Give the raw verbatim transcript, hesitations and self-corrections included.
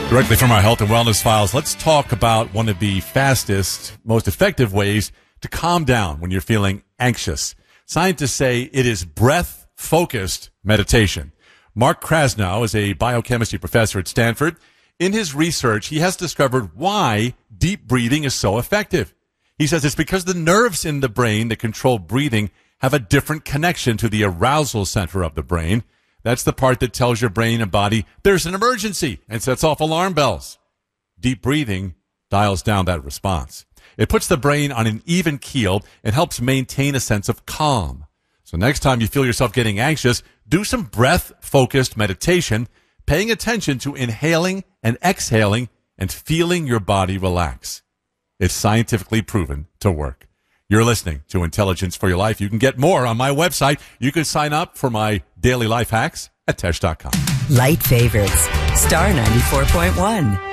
Directly from our health and wellness files, let's talk about one of the fastest, most effective ways to calm down when you're feeling anxious. Scientists say it is breath-focused meditation. Mark Krasnow is a biochemistry professor at Stanford. In his research, he has discovered why deep breathing is so effective. He says it's because the nerves in the brain that control breathing have a different connection to the arousal center of the brain. That's the part that tells your brain and body there's an emergency and sets off alarm bells. Deep breathing dials down that response. It puts the brain on an even keel and helps maintain a sense of calm. So next time you feel yourself getting anxious, do some breath-focused meditation, paying attention to inhaling and exhaling and feeling your body relax. It's scientifically proven to work. You're listening to Intelligence for Your Life. You can get more on my website. You can sign up for my daily life hacks at tesh dot com. Light favorites. Star ninety-four point one.